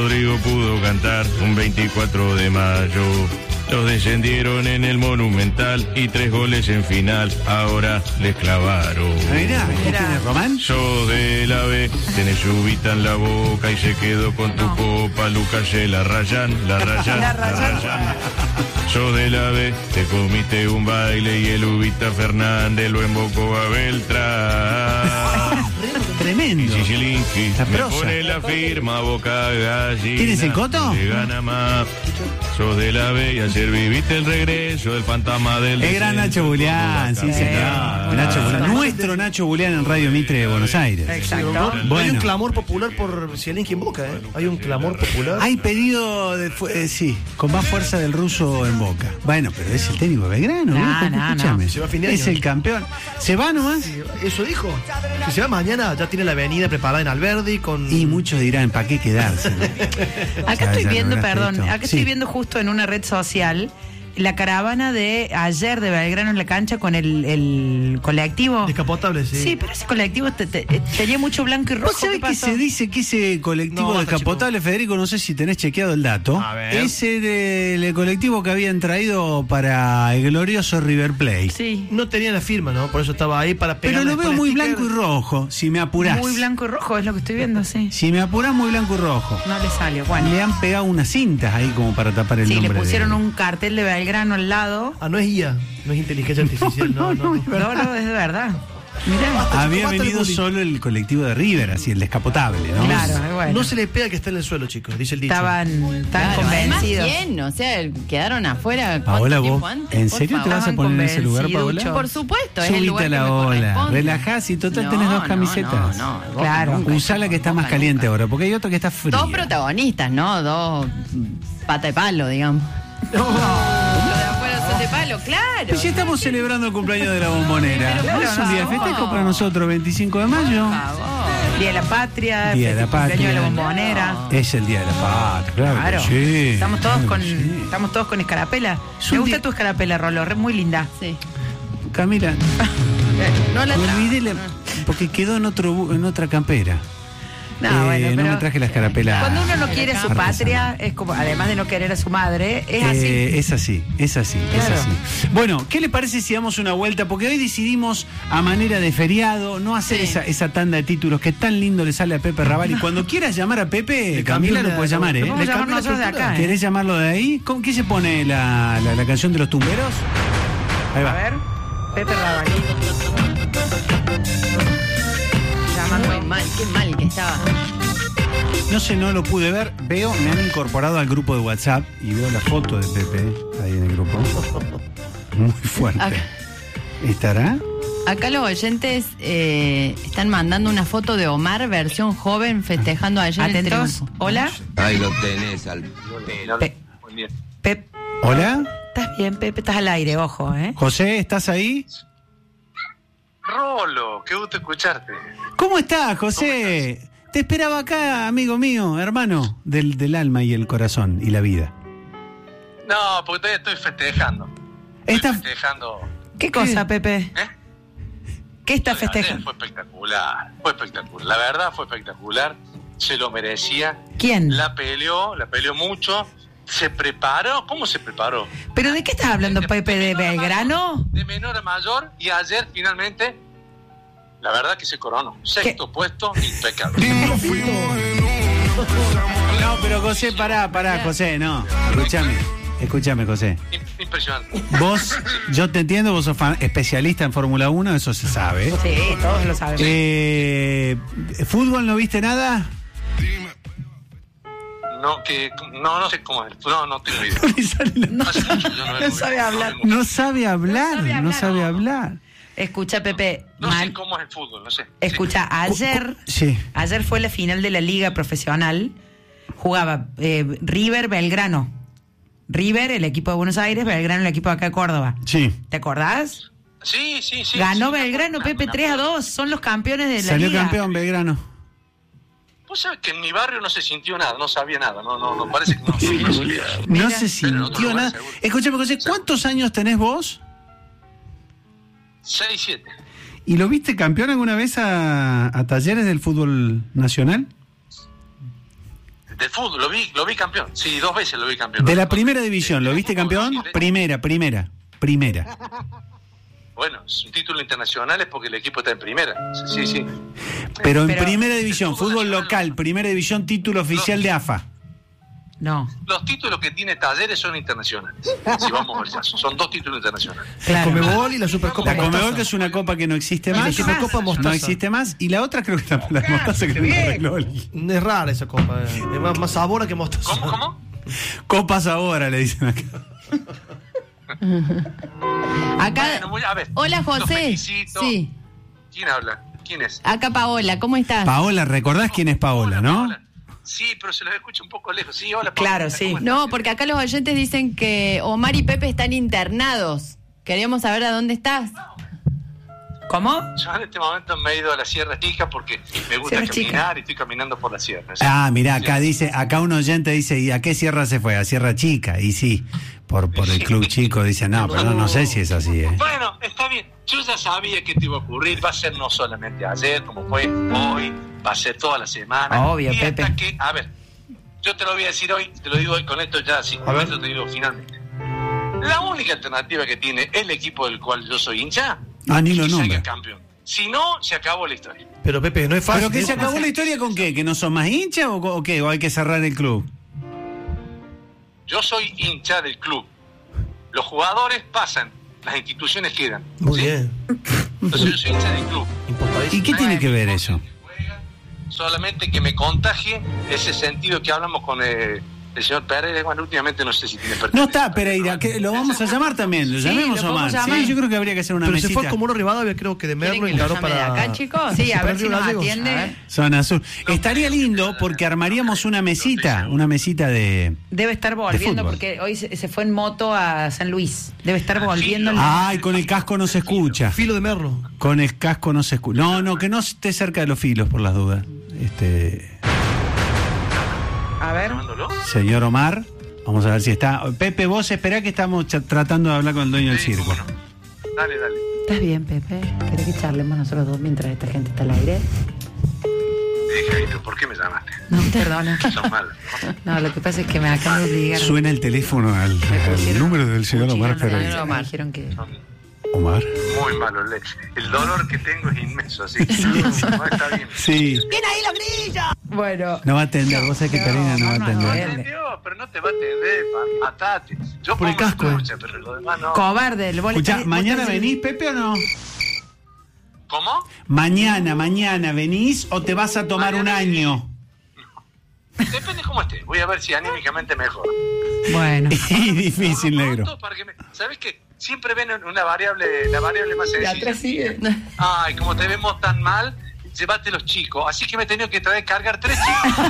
Rodrigo pudo cantar un 24 de mayo. Los descendieron en el Monumental y 3 goles en final. Ahora les clavaron. Mirá, ¿qué tiene Román? Sos de la B, tenés uvita en la boca y se quedó con tu copa. Lucas la rayan. Sos de la B, te comiste un baile y el uvita Fernández lo embocó a Beltrán. Tremendo. Y Sicilinski La me prosa. pone la firma boca gallina. ¿Tienes el coto? Le gana más. Sos de la B y ayer viviste el regreso del fantasma del El gran Nacho Bulián, sí señor. Nacho Bulián. Nuestro Nacho Bulián en Radio Mitre de Buenos Aires. Exacto. Bueno. Hay un clamor popular por Zielinski en Boca, ¿eh? Hay un clamor popular. Hay pedido, sí, con más fuerza del ruso en Boca. Bueno, pero es el técnico de Belgrano, ¿no? Escúchame. Se va a fin de año. Es el campeón. ¿Se va nomás? Sí, eso dijo. Si se va mañana, ya tiene la avenida preparada en Alberdi con... Y muchos dirán, ¿para qué quedarse? ¿no? Acá Ya, estoy ya viendo, lograste perdón, esto. acá Sí. estoy viendo justo en una red social la caravana de ayer de Belgrano en la cancha con el colectivo. Descapotable, sí. Sí, pero ese colectivo tenía mucho blanco y rojo. ¿Vos sabés ¿Qué que pasó? se dice que ese colectivo No, basta, descapotable, Federico, no sé si tenés chequeado el dato, A ver. ese del colectivo que habían traído para el glorioso River Plate? Sí. No tenía la firma, ¿no? Por eso estaba ahí para pegar. Pero lo veo muy blanco y rojo, si me apurás. Muy blanco y rojo es lo que estoy viendo, sí. Si me apurás, muy blanco y rojo. No le salió. Bueno. Le han pegado unas cintas ahí como para tapar el Sí, nombre. le pusieron de... un cartel de Belgrano al lado. Ah, no es IA, no es inteligencia artificial, no. No, es de verdad. Mirá. Había Basta el venido bullying. solo el colectivo de River, así, el descapotable, ¿no? Claro, bueno. No se le pega que está en el suelo, chicos, dice el dicho. Estaban Claro, además, convencidos. ¿quién? O sea, quedaron afuera. Paola, ¿cuánto vos, tiempo antes? ¿en Por serio te favor. vas a poner en ese lugar, Paola? convenciduchos. Por supuesto, es el Subite lugar a la que me ola, corresponde. relajás y total tenés dos camisetas. No, Boca Claro. nunca. Usá la que está más Boca caliente nunca. ahora, porque hay otra que está fría. Dos protagonistas, ¿no? Dos pata de palo, digamos. Lo de afuera son de palo, claro. Pero si estamos celebrando el cumpleaños de la Bombonera. Pero ¿No es un día de no. festejo para nosotros, 25 de mayo? Por favor. Día de la Patria, Día de la cumpleaños Patria. de la Bombonera. Es el día de la patria, claro. que Claro. sí, Estamos todos claro con que sí. estamos todos con escarapela. Es Me un gusta día- tu escarapela, Rolo, muy linda. Sí. Camila, No la me trajo. olvidé porque quedó en otra campera. No, bueno, no pero me traje la escarapela. cuando uno no quiere a su artesanal. patria, es como, además de no querer a su madre, es así. Es así, es así, es Claro. así. Bueno, ¿qué le parece si damos una vuelta? Porque hoy decidimos, a manera de feriado, no hacer Sí. esa tanda de títulos que tan lindo le sale a Pepe Raval. Y cuando quieras llamar a Pepe, Le Camila cambió lo la- puedes llamar, ¿eh? Vamos a Le llamar cambió la nosotros de estructura. acá, ¿eh? ¿Querés llamarlo de ahí? ¿Qué se pone la canción de los tumberos? Ahí A va. ver, Pepe Rabalí. Muy mal, qué mal que estaba. No sé, no lo pude ver. Veo, me han incorporado al grupo de WhatsApp y veo la foto de Pepe ahí en el grupo. Muy fuerte. Acá. ¿Estará? Acá los oyentes están mandando una foto de Omar, versión joven, festejando ayer el Atentos. triunfo. Hola. Ahí lo tenés al Pep, ¿Hola? ¿estás bien, Pepe? Estás al aire, ojo, ¿eh? José, ¿estás ahí? Rolo, qué gusto escucharte. ¿Cómo estás, José? Te esperaba acá, amigo mío, hermano del alma y el corazón y la vida. No, porque todavía estoy festejando. Estás- Festejando. ¿Qué cosa, Pepe? ¿Qué está Ayer festejando? fue espectacular, fue espectacular. La verdad fue espectacular. Se lo merecía. ¿Quién? La peleó mucho. Se preparó. ¿Cómo se preparó? ¿Pero de qué estás hablando, Pepe? ¿De menor a Belgrano? mayor, de menor a mayor. Y ayer finalmente, la verdad que se coronó. Sexto puesto, impecable. No, pero José, pará, José, no. Escúchame, José. Impresionante. Vos, yo te entiendo, vos sos especialista en Fórmula 1, eso se sabe. Sí, todos lo sabemos. ¿Fútbol no viste nada? No sé cómo es. No tengo idea. No le sale la- Hace mucho yo no veo No sabe muy- hablar. veo muy- No sabe hablar. Escucha, Pepe. No sé cómo es el fútbol, no sé. Escucha, ayer Sí. fue la final de la liga profesional. Jugaba River Belgrano. River, el equipo de Buenos Aires, Belgrano, el equipo de acá de Córdoba. Sí. ¿Te acordás? Sí. Ganó sí, Belgrano, Pepe, 3-2. Son los campeones de la Salió liga. campeón Belgrano. Vos sabés que en mi barrio no se sintió nada, no sabía nada, no parece que no. No Mira. se Pero en otro sintió lugar, nada. seguro. Escúchame, José, ¿cuántos años tenés vos? 6, 7. ¿Y lo viste campeón alguna vez a Talleres del fútbol nacional? De fútbol, lo vi campeón. Sí, 2 veces lo vi campeón. De la primera división, ¿lo viste campeón? Sí, Primera. Bueno, es un título internacional es porque el equipo está en primera. Sí. Pero en primera división, fútbol local, primera división, título oficial de AFA. No. Los títulos que tiene Talleres son internacionales. Si vamos al caso, son 2 títulos internacionales. La Conmebol y la Supercopa La Conmebol, Mostaza. que es una copa que no existe Y la más. Supercopa Mostaza. No existe más. Y la otra creo que la mostaza que no arregló. Es rara esa copa. Es más sabora que mostaza. ¿Cómo? Copas ahora, le dicen acá. Acá. Bueno, a ver. Hola, los José. felicito. Sí. ¿Quién habla? ¿Quién es? Acá Paola, ¿cómo estás? Paola, ¿recordás quién es Paola, Hola, no? Paola. Sí, pero se los escucha un poco lejos. Sí, hola, Paola. Claro, sí. ¿Cómo estás? No, porque acá los oyentes dicen que Omar y Pepe están internados. Queríamos saber a dónde estás. ¿Cómo? Yo en este momento me he ido a la Sierra Chica porque me gusta Sierra Chica. caminar y estoy caminando por la sierra. Ah, mirá, Sí. acá un oyente dice, ¿y a qué sierra se fue? A Sierra Chica. Y sí, por el club chico dice, no, pero no sé si es así, Bueno, está bien. Yo ya sabía que te iba a ocurrir. Va a ser no solamente ayer, como fue hoy, va a ser toda la semana. Obvio, y Pepe. hasta que, a ver, yo te lo voy a decir hoy, te lo digo hoy con esto ya, sin A ver. esto te digo finalmente. La única alternativa que tiene el equipo del cual yo soy hincha Ni es lo que salga nombra. campeón. Si no, se acabó la historia. Pero Pepe, no es fácil. ¿Pero que se acabó la historia con qué? ¿Que no son más hinchas o qué? ¿O hay que cerrar el club? Yo soy hincha del club. Los jugadores pasan, las instituciones quedan. Muy ¿sí? bien. Entonces yo soy hincha del club. Importadísimo. ¿Y qué tiene que ver eso? Solamente que me contagie ese sentido que hablamos con el señor Pereira. Bueno, últimamente no sé si tiene No pertenencia. está Pereira, que lo vamos a llamar también, lo Sí, llamemos lo a Omar. podemos llamar. Sí, yo creo que habría que hacer una Pero se mesita. fue como uno Rivadavia, creo que de ¿Quieren Merlo que y lo encaró llame de para... acá, chicos? Sí, a Para ver si Río nos Gallegos. atiende. Zona Sur. Estaría lindo porque armaríamos una mesita de... Debe estar volviendo fútbol. porque hoy se fue en moto a San Luis. Debe estar volviendo. Ay, con el casco no se escucha. Filo de Merlo. Con el casco no se escucha. No, que no esté cerca de los filos por las dudas. A ver. ¿Llamándolo? Señor Omar, vamos a ver si está. Pepe, vos esperá que estamos tratando de hablar con el dueño del Sí, circo. cómo no. Dale. ¿Estás bien, Pepe? ¿Querés que charlemos nosotros dos mientras esta gente está al aire? Jaito, ¿por qué me llamaste? No, perdona. Son malos. No, lo que pasa es que me acaban de obligar. Suena el teléfono al número del señor Omar Pereira. Me dijeron que... Omar. Muy malos. El dolor que tengo es inmenso, así que no está bien. Sí. Bueno. No va a atender, vos sabés que Karina no va a No atender. atendió, pero no te va a atender, matate. Yo Por el pongo casco, escucha, pero lo demás no. Cobarde, el boleto. Escuchá, ¿mañana venís, Pepe, o no? ¿Cómo? Mañana, ¿venís o te vas a tomar un año? Depende cómo esté. Voy a ver si anímicamente mejor. Bueno. Y difícil, negro. ¿Sabes qué? Siempre ven una variable, la variable más sencilla. atrás sigue. Ay, como te vemos tan mal, llévate los chicos. Así que me he tenido que cargar 3 chicos.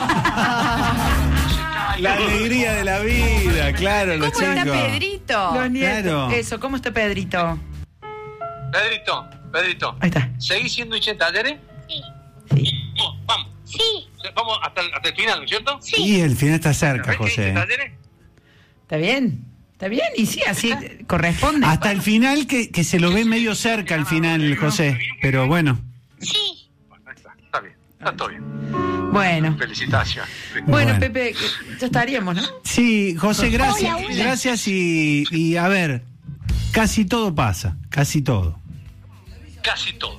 La alegría de la vida, claro, los ¿Cómo está chicos. Pedrito? Los nietos. Claro. Eso, ¿cómo está Pedrito? Pedrito. Ahí está. ¿Seguís siendo hincha de Talleres? Sí. Vamos. Sí. Vamos hasta el final, ¿no es cierto? Y el final está cerca, ¿Ves que José. hincha de Talleres? ¿Está bien? ¿Está bien? Y sí, así corresponde. Hasta el final, que se lo ve medio cerca al final, José. Pero bueno. Bueno, ahí está bien. Está todo bien. Bueno. Felicitaciones. Bueno, Bueno. Pepe, ya estaríamos, ¿no? Sí, José, gracias. Gracias y a ver, casi todo pasa, casi todo. Casi todo.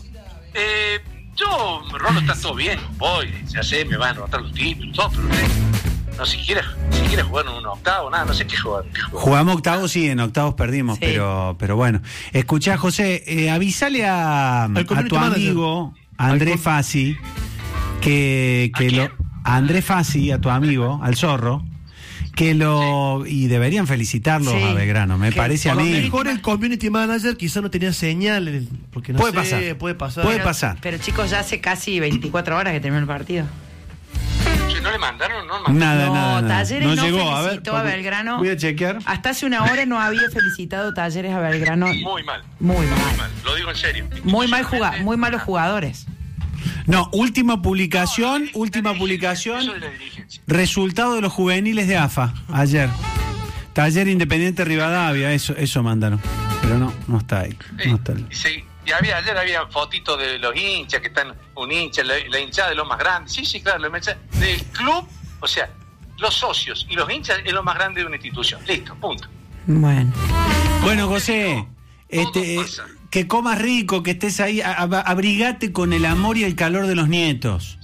Rolo, está todo bien. Voy, ya sé, me van a arrebatar los títulos, todo, pero no, si quiere jugar en un octavo, nada, no sé qué jugar. Jugamos octavos, sí, en octavos perdimos, Sí. pero bueno. Escuchá, José, avísale a community tu manager. amigo, Andrés Fassi, que a Andrés Fassi, a tu amigo, al zorro, y deberían felicitarlos Sí. a Belgrano, me Que parece a A lo mí. mejor el community manager quizá no tenía señal, porque no Puede sé, pasar. puede pasar. Puede pasar. Pero chicos, ya hace casi 24 horas que terminó el partido. ¿No le mandaron? No, Nada. Talleres no llegó, felicitó a Belgrano. Voy a chequear. Hasta hace una hora no había felicitado Talleres a Belgrano. Muy mal. Muy mal. Lo digo en serio. Muy malos jugadores. No, última publicación, Eso de la dirigencia. resultado de los juveniles de AFA, ayer. Taller Independiente Rivadavia, eso mandaron. Pero no está ahí. No está ahí. Y ayer había fotitos de los hinchas que están, un hincha, la hinchada de los más grandes. Sí, claro, la hinchada del club, o sea, los socios y los hinchas es lo más grande de una institución. Listo, punto. Bueno, José, pasa. que comas rico, que estés ahí, abrigate con el amor y el calor de los nietos.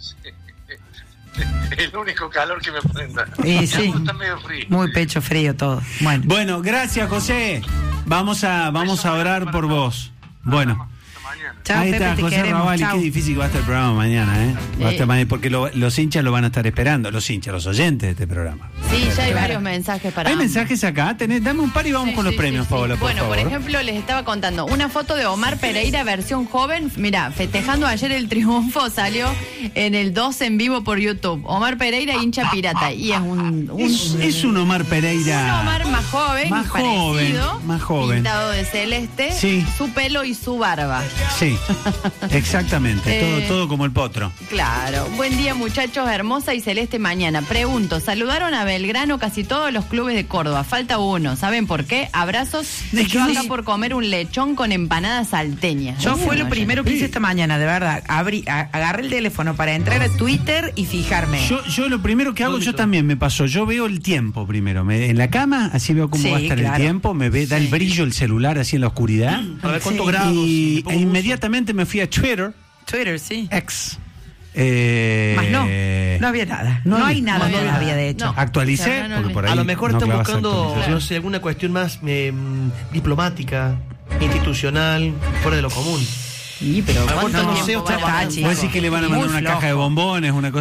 El único calor que me pueden dar. Sí. Está medio frío. Muy pecho frío todo. Bueno, gracias, José. Vamos a orar por vos. Bueno. Chao, Ahí Pepe, está, te José queremos. Ravalli. Chao. Qué difícil que va a estar el programa mañana, ¿eh? Va a estar mañana, porque los hinchas lo van a estar esperando. Los hinchas, los oyentes de este programa. Sí, ya hay varios mensajes para ¿Hay ambos. mensajes acá? Dame un par y vamos con los premios, Paola, por Bueno, favor. por ejemplo, les estaba contando una foto de Omar Pereira versión joven. Mira, festejando ayer el triunfo, salió en el 2 en vivo por YouTube. Omar Pereira, hincha pirata. Y es Es un Omar Pereira. un Omar más joven, Más parecido, más joven. pintado de celeste, Sí. su pelo y su barba. Sí, exactamente. Todo como el potro. Claro. Buen día, muchachos. Hermosa y celeste mañana. Pregunto, saludaron a Belgrano casi todos los clubes de Córdoba. Falta uno. ¿Saben por qué? Abrazos. Yo acá por comer un lechón con empanadas salteñas. Yo fue lo primero que hice esta mañana, de verdad. Agarré el teléfono para entrar a Twitter y fijarme. Yo lo primero que hago, yo también me pasó. Yo veo el tiempo primero. En la cama, así veo cómo Sí, va a estar claro. el tiempo. Da el brillo el celular así en la oscuridad. Para ver cuántos Sí. grados. Y le pongo inmediatamente me fui a Twitter. Twitter, sí. X. Más no había nada. No hay nada todavía, de hecho. No. Actualicé, No, porque por ahí A lo mejor no están clavas buscando, actualización. no sé, alguna cuestión más diplomática, institucional, fuera de lo común. Sí, pero A lo mejor ¿cuánto no tiempo sé, va a otra tardar, cosa. chicos? Vos decís que le van a mandar Muy una flojo. caja de bombones, una cosa